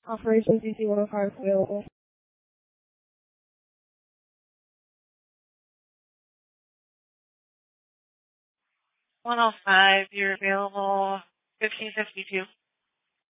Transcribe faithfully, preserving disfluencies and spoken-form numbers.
Operations D C one oh five available. one oh five, you're available fifteen fifty-two.